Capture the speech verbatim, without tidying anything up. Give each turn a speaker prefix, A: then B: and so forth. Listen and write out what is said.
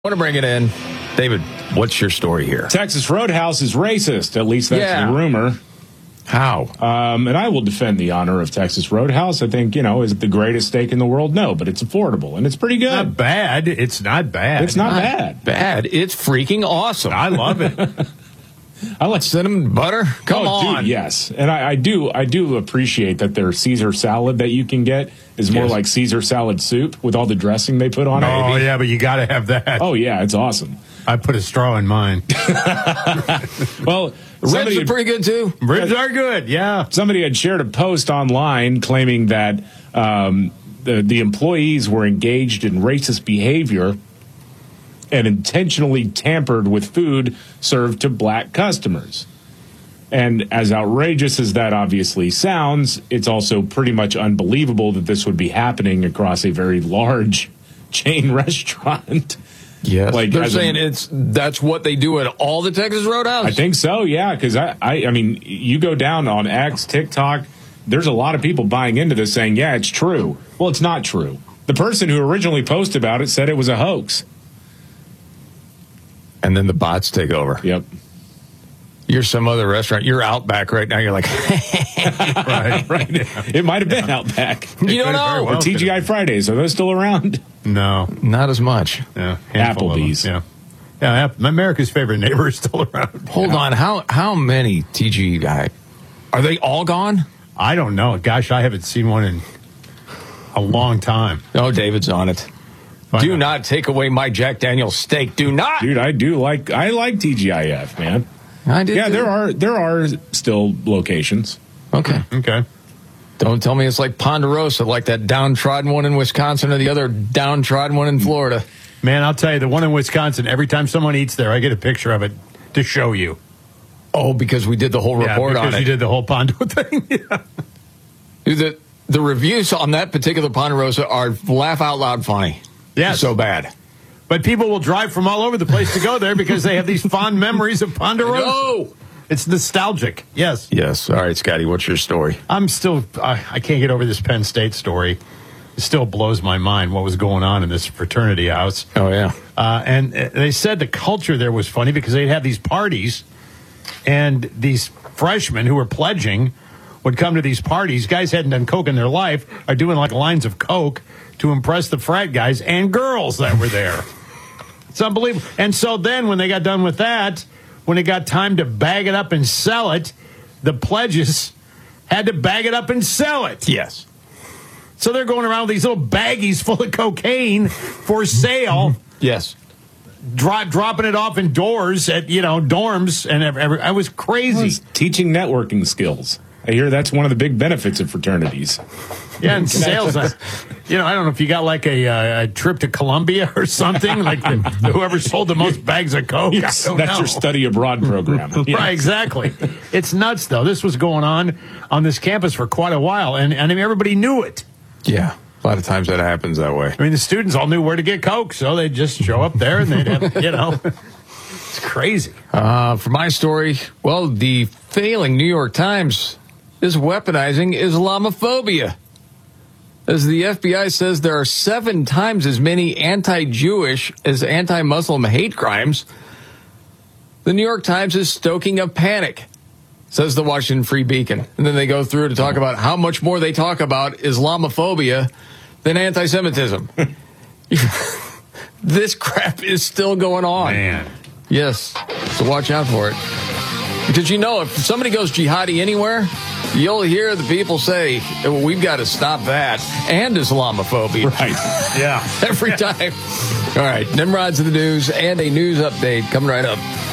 A: I want to bring it in. David, what's your story here?
B: Texas Roadhouse is racist. At least that's
A: yeah.
B: the rumor.
A: How?
B: Um, and I will defend the honor of Texas Roadhouse. I think, you know, is it the greatest steak in the world? No, but it's affordable, and it's pretty good.
C: Not bad. It's not bad.
B: It's not,
A: not
B: bad.
A: Bad. It's freaking awesome.
C: I love it.
A: I like cinnamon butter. Come
B: oh,
A: on.
B: Dude, yes. And I, I do I do appreciate that their Caesar salad that you can get is more
A: yes.
B: like Caesar salad soup with all the dressing they put on it.
C: Oh, yeah, but you got to have that.
B: Oh, yeah, it's awesome.
C: I put a straw in mine.
B: Well,
A: ribs are pretty good, too.
C: Ribs are good, yeah.
B: Somebody had shared a post online claiming that um, the, the employees were engaged in racist behavior and intentionally tampered with food served to black customers. And as outrageous as that obviously sounds, it's also pretty much unbelievable that this would be happening across a very large chain restaurant.
A: Yes,
B: like,
A: they're
B: as
A: saying
B: a,
A: it's that's what they do at all the Texas Roadhouse.
B: I think so, yeah, because I, I, I mean, you go down on X, TikTok, there's a lot of people buying into this saying, yeah, it's true. Well, it's not true. The person who originally posted about it said it was a hoax.
A: And then the bots take over.
B: Yep.
A: You're some other restaurant. You're Outback right now. You're like,
B: right, right. It might have been Outback.
A: You don't know.
B: Or T G I Fridays. Are those still around?
C: No.
A: Not as much.
C: Yeah.
B: Applebee's.
C: Yeah. Yeah. America's favorite neighbor is still around.
A: Hold
C: yeah.
A: on. How how many T G I? Are they all gone?
C: I don't know. Gosh, I haven't seen one in a long time.
A: Oh, David's on it.
C: Why
A: do
C: not?
A: not take away my Jack Daniel's steak. Do not.
B: Dude, I do like I like T G I F, man.
A: I do.
B: Yeah,
A: too.
B: there are there are still locations.
A: Okay.
C: Okay.
A: Don't tell me it's like Ponderosa, like that downtrodden one in Wisconsin or the other downtrodden one in Florida.
C: Man, I'll tell you, the one in Wisconsin, every time someone eats there, I get a picture of it to show you.
A: Oh, because we did the whole report
C: yeah,
A: on it.
C: because you did the whole Pondo thing. Yeah.
A: Dude, the, the reviews on that particular Ponderosa are laugh out loud funny.
C: Yes.
A: So bad.
C: But people will drive from all over the place to go there because they have these fond memories of Ponderosa.
A: No!
C: It's nostalgic. Yes.
A: Yes. All right, Scotty, what's your story?
C: I'm still, I, I can't get over this Penn State story. It still blows my mind what was going on in this fraternity house.
A: Oh, yeah.
C: Uh, and they said the culture there was funny because they'd have these parties, and these freshmen who were pledging would come to these parties. Guys hadn't done coke in their life, are doing like lines of coke to impress the frat guys and girls that were there. It's unbelievable. And so then when they got done with that, when it got time to bag it up and sell it, the pledges had to bag it up and sell it.
A: Yes.
C: So they're going around with these little baggies full of cocaine for sale.
A: Yes.
C: Drop, dropping it off in doors at, you know, dorms. And every, every, I was crazy.
B: It's teaching networking skills. I hear that's one of the big benefits of fraternities.
C: Yeah, and sales. uh, you know, I don't know if you got like a, uh, a trip to Colombia or something, like the, whoever sold the most bags of coke.
B: Yes,
C: I don't
B: that's
C: know.
B: your study abroad program. Yeah.
C: Right, exactly. It's nuts, though. This was going on on this campus for quite a while, and, and I mean, everybody knew it.
A: Yeah. A lot of times that happens that way.
C: I mean, the students all knew where to get coke, so they'd just show up there and they'd have, you know, it's crazy.
A: Uh, for my story, well, the failing New York Times is weaponizing Islamophobia. As the F B I says, there are seven times as many anti-Jewish as anti-Muslim hate crimes. The New York Times is stoking a panic, says the Washington Free Beacon. And then they go through to talk about how much more they talk about Islamophobia than anti-Semitism. This crap is still going on.
C: Man.
A: Yes. So watch out for it. Because, you know, if somebody goes jihadi anywhere, you'll hear the people say, well, we've got to stop that and Islamophobia.
B: Right.
C: Yeah.
A: Every time. All right. Nimrod's in the news and a news update coming right up.